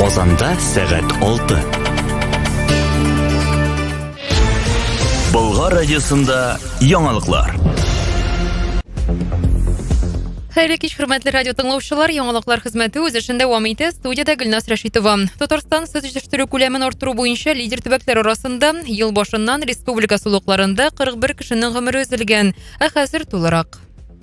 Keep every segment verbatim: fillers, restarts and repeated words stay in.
Казанда сәгать алты. Болгар радиосында яңалыклар. Хәерле кич, хөрмәтле радио тыңлаучылар, яңалыклар хезмәте үз эшен дәвам итә. Студиядә Гөлнас Рәшитова. Татарстан сөт җитештерү күләмен арттыру буенча лидер төбәкләр арасында ел башыннан республика сулыкларында кырык бер кешенең гомере өзелгән. Ә хәзер тулырак.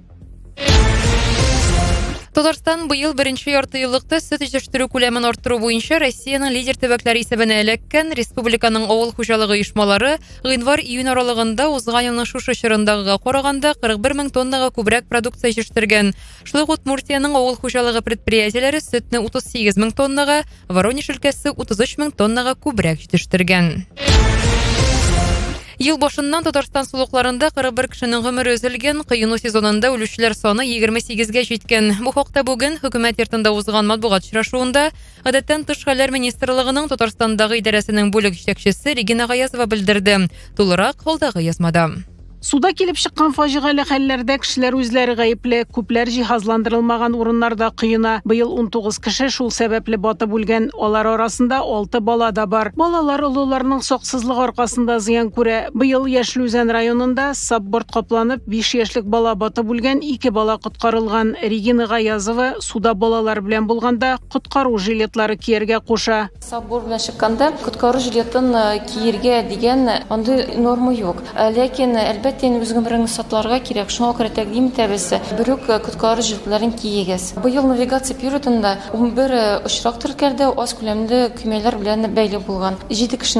Татарстан быел беренче яртыеллыкта сөт җитештерү күләмен арттыру буенча Россиянең лидер төбәкләре исәбенә эләккән. Республиканың авыл хуҗалыгы оешмалары гыйнвар-июнь аралыгында узган елның шушы чорындагыга караганда кырык бер мең тоннага күбрәк продукция җитештергән. Шулай ук Удмуртияның авыл хуҗалыгы предприятиеләре сөтне утыз сигез мең тоннага, Воронеж өлкәсе утыз өч мең тоннага күбрәк җитештергән. Ел башыннан Татарстан сулыкларында кырык бер кешенең гомере өзелгән. Кыену сезонында үлүчеләр саны егерме сигезгә җиткән. Бу хакта бүген хөкүмәт йортында узган матбугат очрашуында гадәттән тыш хәлләр министрлыгының Татарстандагы идарәсенең бүлек җитәкчесе Регина Гаязова белдерде. Тулырак халдагы язмада. Суда килеп чыккан фаҗигале хәлләрдә кешеләр үзләре гаепле, күпләр җиһазландырылмаган урыннарда кыена. Быел ун тугыз кеше шул сәбәпле батып үлгән. Алар арасында алты бала да бар. Балалар олыларның саксызлыгы аркасында зыян күрә. Быел Яшелүзән районында сабборт капланып, биш яшьлек бала батып үлгән, ике бала коткарылган. Регина Гаязова суда балалар белән булганда коткару жилетлары кияргә куша. Саббор белән чыкканда коткару жилетын киергә дигән андый норма юк. Ләкин әлбәттә үз гомереңне сакларга кирәк. Шуңа күрә тәкъдим итәбез. Бөрек коткару жилетларын киегез. Быел навигация периодында ун бер очрак теркәлде, аз күләмле көймәләр белән бәйле булган. җиде